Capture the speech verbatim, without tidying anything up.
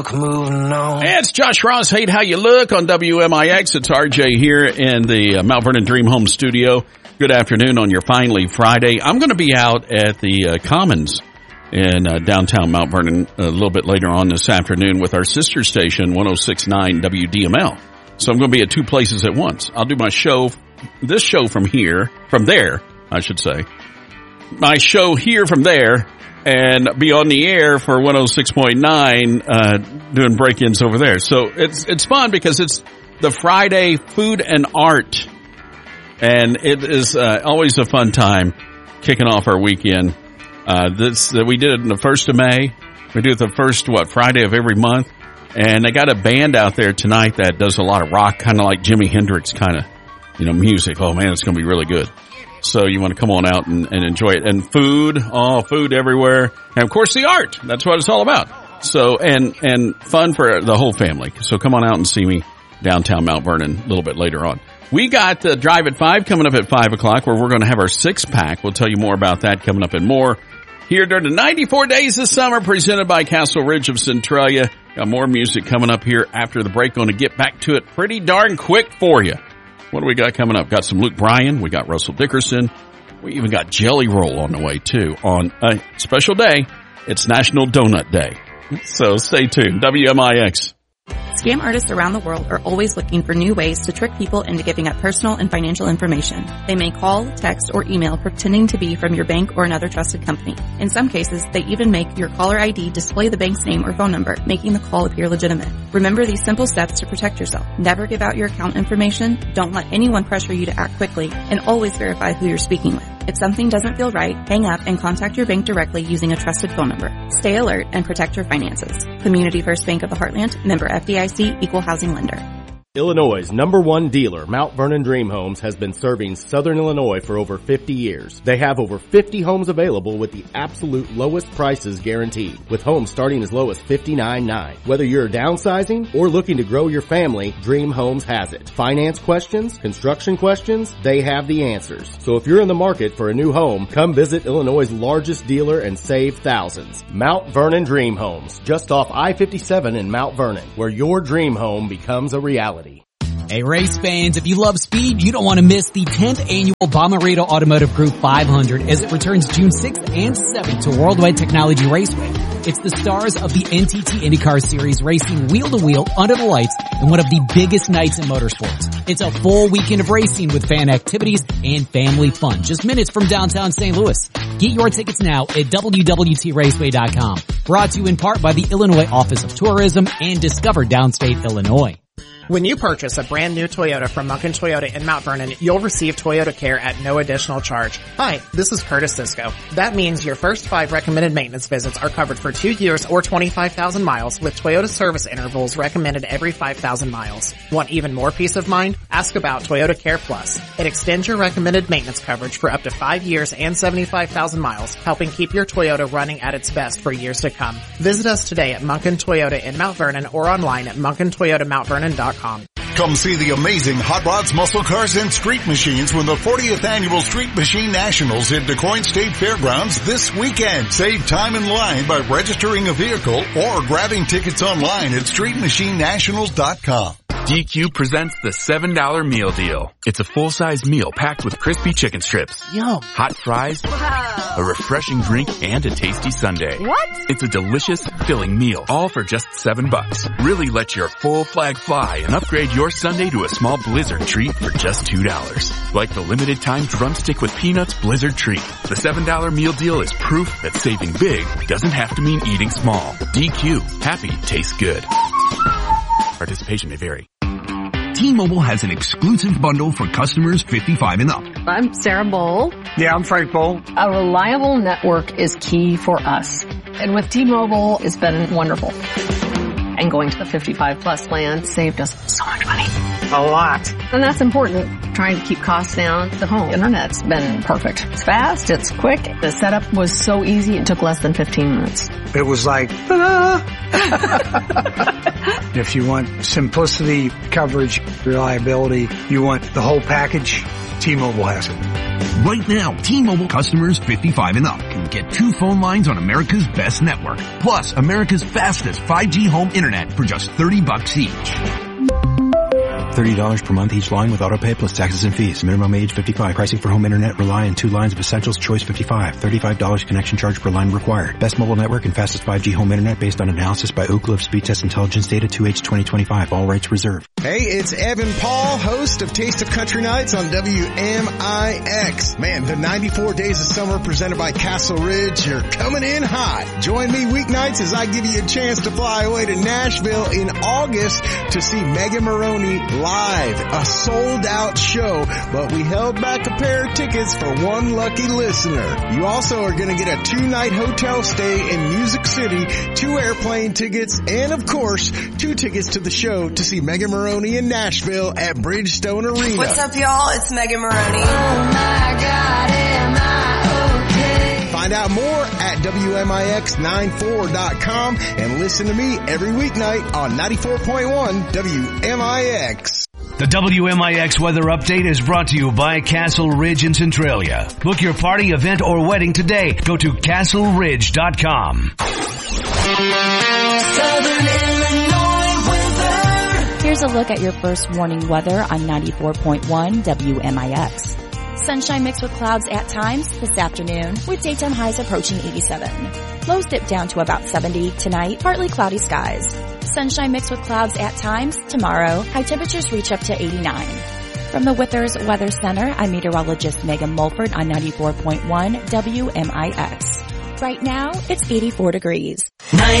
Moving on. Hey, it's Josh Ross. Hate how you look on W M I X. It's R J here in the uh, Mount Vernon Dream Home studio. Good afternoon on your finally Friday. I'm going to be out at the uh, Commons in uh, downtown Mount Vernon a little bit later on this afternoon with our sister station, one oh six point nine W D M L. So I'm going to be at two places at once. I'll do my show, this show from here, from there, I should say. My show here from there. And be on the air for one oh six point nine, uh, doing break-ins over there. So it's, it's fun because it's the Friday Food and Art. And it is, uh, always a fun time kicking off our weekend. Uh, this, uh, we did it on the first of May. We do it the first, what, Friday of every month. And they got a band out there tonight that does a lot of rock, kind of like Jimi Hendrix kind of, you know, music. Oh man, it's going to be really good. So you want to come on out and, and enjoy it. And food, oh, food everywhere. And of course the art. That's what it's all about. So, and, and fun for the whole family. So come on out and see me downtown Mount Vernon a little bit later on. We got the Drive at five coming up at five o'clock where we're going to have our six pack. We'll tell you more about that coming up and more here during the ninety-four days of summer presented by Castle Ridge of Centralia. Got more music coming up here after the break. Going to get back to it pretty darn quick for you. What do we got coming up? Got some Luke Bryan. We got Russell Dickerson. We even got Jelly Roll on the way, too, on a special day. It's National Donut Day. So stay tuned. W M I X. Scam artists around the world are always looking for new ways to trick people into giving up personal and financial information. They may call, text, or email pretending to be from your bank or another trusted company. In some cases, they even make your caller I D display the bank's name or phone number, making the call appear legitimate. Remember these simple steps to protect yourself. Never give out your account information, don't let anyone pressure you to act quickly, and always verify who you're speaking with. If something doesn't feel right, hang up and contact your bank directly using a trusted phone number. Stay alert and protect your finances. Community First Bank of the Heartland, member F D I C, equal housing lender. Illinois' number one dealer, Mount Vernon Dream Homes, has been serving Southern Illinois for over fifty years. They have over fifty homes available with the absolute lowest prices guaranteed, with homes starting as low as fifty-nine nine. Whether you're downsizing or looking to grow your family, Dream Homes has it. Finance questions, construction questions, they have the answers. So if you're in the market for a new home, come visit Illinois' largest dealer and save thousands. Mount Vernon Dream Homes, just off I fifty-seven in Mount Vernon, where your dream home becomes a reality. Hey, race fans, if you love speed, you don't want to miss the tenth annual Bomarito Automotive Group five hundred as it returns June sixth and seventh to Worldwide Technology Raceway. It's the stars of the N T T IndyCar Series racing wheel-to-wheel under the lights in one of the biggest nights in motorsports. It's a full weekend of racing with fan activities and family fun, just minutes from downtown Saint Louis. Get your tickets now at W W T raceway dot com. Brought to you in part by the Illinois Office of Tourism and Discover Downstate Illinois. When you purchase a brand new Toyota from Munkin Toyota in Mount Vernon, you'll receive Toyota Care at no additional charge. Hi, this is Curtis Sisko. That means your first five recommended maintenance visits are covered for two years or twenty-five thousand miles with Toyota service intervals recommended every five thousand miles. Want even more peace of mind? Ask about Toyota Care Plus. It extends your recommended maintenance coverage for up to five years and seventy-five thousand miles, helping keep your Toyota running at its best for years to come. Visit us today at Munkin Toyota in Mount Vernon or online at munkin toyota mount vernon dot com. Come see the amazing Hot Rods, Muscle Cars, and Street Machines when the fortieth Annual Street Machine Nationals at DuQuoin State Fairgrounds this weekend. Save time in line by registering a vehicle or grabbing tickets online at street machine nationals dot com. D Q presents the seven dollar meal deal. It's a full-size meal packed with crispy chicken strips, Yum. hot fries, Wow. a refreshing drink, and a tasty sundae. What? It's a delicious, filling meal, all for just seven bucks. Really let your full flag fly and upgrade your sundae to a small Blizzard treat for just two dollars. Like the limited time drumstick with peanuts Blizzard treat. The seven dollar meal deal is proof that saving big doesn't have to mean eating small. D Q. Happy tastes good. Participation may vary. T-Mobile has an exclusive bundle for customers fifty-five and up. I'm Sarah Bowl. Yeah, I'm Frank Bowl. A reliable network is key for us. And with T-Mobile, it's been wonderful. And going to the fifty-five plus plan saved us so much money. A lot. And that's important. Trying to keep costs down. The home internet's been perfect. It's fast. It's quick. The setup was so easy. It took less than fifteen minutes. It was like, ta-da! If you want simplicity, coverage, reliability, you want the whole package, T-Mobile has it. Right now, T-Mobile customers fifty-five and up can get two phone lines on America's best network, plus America's fastest five G home internet for just thirty bucks each. thirty dollars per month each line with autopay plus taxes and fees. Minimum age fifty-five. Pricing for home internet rely on two lines of Essentials Choice fifty-five. thirty-five dollars connection charge per line required. Best mobile network and fastest five G home internet based on analysis by Ookla of Speed Test Intelligence Data two H twenty twenty-five. All rights reserved. Hey, it's Evan Paul, host of Taste of Country Nights on W M I X. Man, the ninety-four Days of Summer presented by Castle Ridge are coming in hot. Join me weeknights as I give you a chance to fly away to Nashville in August to see Megan Maroney live. A sold-out show, but we held back a pair of tickets for one lucky listener. You also are going to get a two-night hotel stay in Music City, two airplane tickets, and of course, two tickets to the show to see Megan Maroney in Nashville at Bridgestone Arena. What's up, y'all? It's Megan Maroney. Oh my God, am I okay? Find out more at W M I X ninety-four dot com and listen to me every weeknight on ninety-four point one W M I X. The W M I X weather update is brought to you by Castle Ridge in Centralia. Book your party, event, or wedding today. Go to castle ridge dot com. Southern Illinois weather. Here's a look at your first warning weather on ninety-four point one W M I X. Sunshine mixed with clouds at times this afternoon, with daytime highs approaching eighty-seven. Lows dip down to about seventy tonight, partly cloudy skies. Sunshine mixed with clouds at times tomorrow. High temperatures reach up to eighty-nine. From the Withers Weather Center, I'm meteorologist Megan Mulford on ninety-four point one W M I X. Right now, it's eighty-four degrees. ninety-four